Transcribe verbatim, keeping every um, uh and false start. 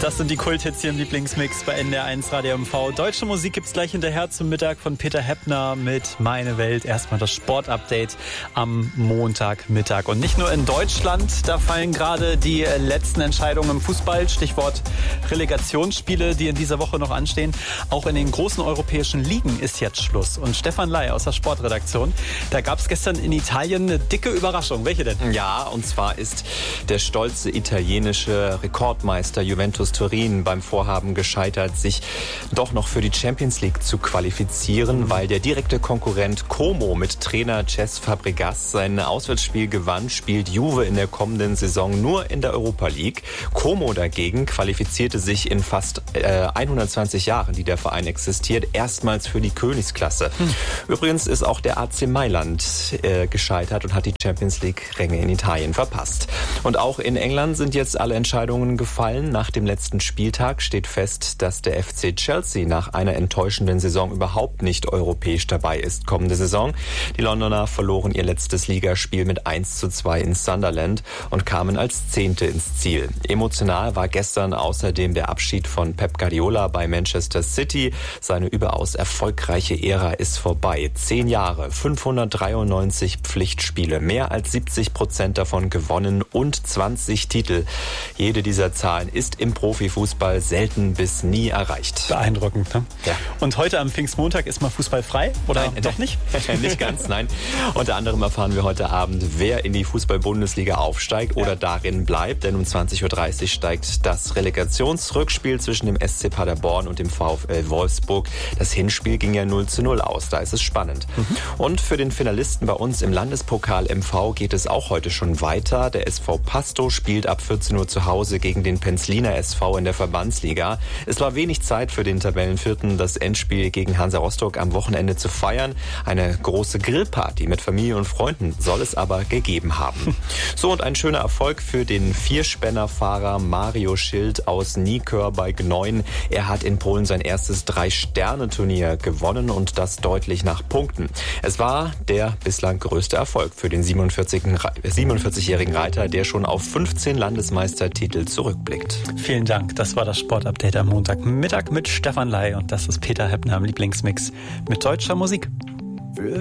Das sind die Kulthits hier im Lieblingsmix bei N D R eins Radio M V. Deutsche Musik gibt's gleich hinterher zum Mittag von Peter Heppner mit Meine Welt. Erstmal das Sportupdate am Montagmittag. Und nicht nur in Deutschland, da fallen gerade die letzten Entscheidungen im Fußball. Stichwort Relegationsspiele, die in dieser Woche noch anstehen. Auch in den großen europäischen Ligen ist jetzt Schluss. Und Stefan Ley aus der Sportredaktion, da gab's gestern in Italien eine dicke Überraschung. Welche denn? Ja, und zwar ist der stolze italienische Rekordmeister Juventus Turin beim Vorhaben gescheitert, sich doch noch für die Champions League zu qualifizieren, weil der direkte Konkurrent Como mit Trainer Cesc Fabregas sein Auswärtsspiel gewann, spielt Juve in der kommenden Saison nur in der Europa League. Como dagegen qualifizierte sich in fast äh, hundertzwanzig Jahren, die der Verein existiert, erstmals für die Königsklasse. Hm. Übrigens ist auch der A C Mailand äh, gescheitert und hat die Champions League-Ränge in Italien verpasst. Und auch in England sind jetzt alle Entscheidungen gefallen. Nach dem letzten Spieltag steht fest, dass der F C Chelsea nach einer enttäuschenden Saison überhaupt nicht europäisch dabei ist kommende Saison. Die Londoner verloren ihr letztes Ligaspiel mit eins zu zwei in Sunderland und kamen als Zehnte ins Ziel. Emotional war gestern außerdem der Abschied von Pep Guardiola bei Manchester City. Seine überaus erfolgreiche Ära ist vorbei. Zehn Jahre, fünfhundertdreiundneunzig Pflichtspiele, mehr als siebzig Prozent davon gewonnen und zwanzig Titel. Jede dieser Zahlen ist im Profifußball selten bis nie erreicht. Beeindruckend, ne? Ja. Und heute am Pfingstmontag ist mal Fußball frei? Oder nein, doch nicht? Nicht ganz, nein. Unter anderem erfahren wir heute Abend, wer in die Fußball-Bundesliga aufsteigt oder ja. darin bleibt. Denn um zwanzig Uhr dreißig steigt das Relegationsrückspiel zwischen dem S C Paderborn und dem VfL Wolfsburg. Das Hinspiel ging ja null zu null aus. Da ist es spannend. Mhm. Und für den Finalisten bei uns im Landespokal M V geht es auch heute schon weiter. Der S V Pasto spielt ab vierzehn Uhr zu Hause gegen den Penzliner S V in der Verbandsliga. Es war wenig Zeit für den Tabellenvierten, das Endspiel gegen Hansa Rostock am Wochenende zu feiern. Eine große Grillparty mit Familie und Freunden soll es aber gegeben haben. So, und ein schöner Erfolg für den Vierspännerfahrer Mario Schild aus Nikör bei Gnoien. Er hat in Polen sein erstes Drei-Sterne-Turnier gewonnen und das deutlich nach Punkten. Es war der bislang größte Erfolg für den siebenundvierzigjährigen Reiter, der schon auf fünfzehn Landesmeistertitel zurückblickt. Vielen Dank. Das war das Sportupdate am Montagmittag mit Stefan Ley und das ist Peter Heppner am Lieblingsmix mit deutscher Musik.